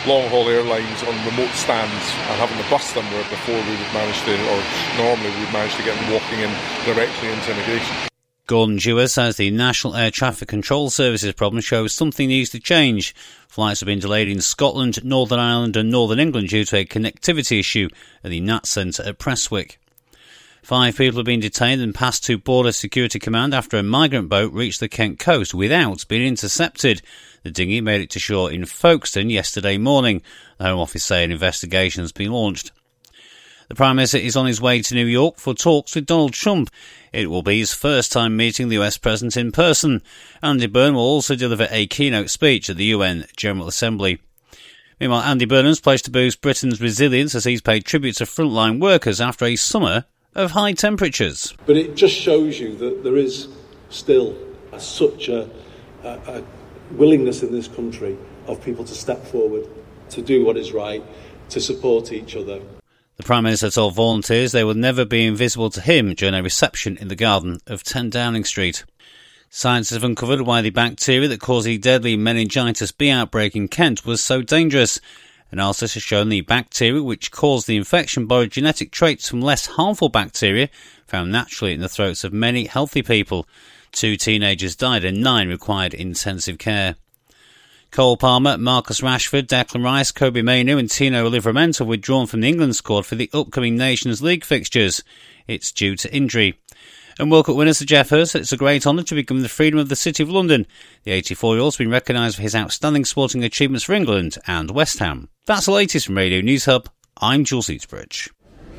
long-haul airlines on remote stands and having to bus them where before we would manage to, or normally we would manage to get them walking in directly into immigration. Gordon Dewar says the National Air Traffic Control Service's problem shows something needs to change. Flights have been delayed in Scotland, Northern Ireland and Northern England due to a connectivity issue at the NAT Centre at Prestwick. 5 people have been detained and passed to Border Security Command after a migrant boat reached the Kent coast without being intercepted. The dinghy made it to shore in Folkestone yesterday morning. The Home Office say an investigation has been launched. The Prime Minister is on his way to New York for talks with Donald Trump. It will be his first time meeting the US President in person. Andy Burnham will also deliver a keynote speech at the UN General Assembly. Meanwhile, Andy Burnham's pledged to boost Britain's resilience as he's paid tribute to frontline workers after a summer of high temperatures. But it just shows you that there is still such a willingness in this country of people to step forward, to do what is right, to support each other. The Prime Minister told volunteers they will never be invisible to him during a reception in the garden of 10 Downing Street. Scientists have uncovered why the bacteria that caused the deadly meningitis B outbreak in Kent was so dangerous. Analysis has shown the bacteria which caused the infection borrowed genetic traits from less harmful bacteria found naturally in the throats of many healthy people. 2 teenagers died and 9 required intensive care. Cole Palmer, Marcus Rashford, Declan Rice, Kobbie Mainoo and Tino Livramento were withdrawn from the England squad for the upcoming Nations League fixtures. It's due to injury. And World Cup winner Sir Geoff Hurst said it's a great honour to be given the freedom of the City of London. The 84-year-old has been recognised for his outstanding sporting achievements for England and West Ham. That's the latest from Radio News Hub. I'm Jules Eatsbridge.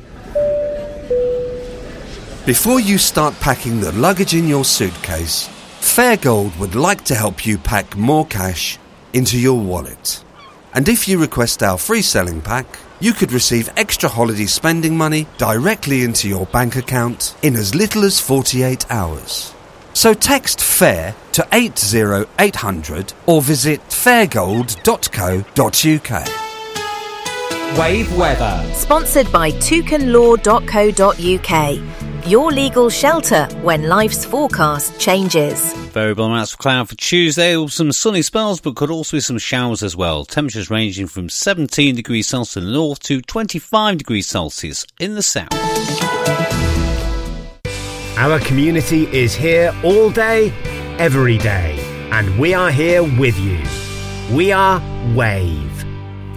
Before you start packing the luggage in your suitcase, Fairgold would like to help you pack more cash into your wallet. And if you request our free selling pack, you could receive extra holiday spending money directly into your bank account in as little as 48 hours. So text FAIR to 80800 or visit fairgold.co.uk. Wave weather. Sponsored by toucanlaw.co.uk. Your legal shelter when life's forecast changes. Variable amounts of cloud for Tuesday with some sunny spells, but could also be some showers as well. Temperatures ranging from 17 degrees Celsius in the north to 25 degrees Celsius in the south. Our community is here all day, every day, and we are here with you. We are Wave.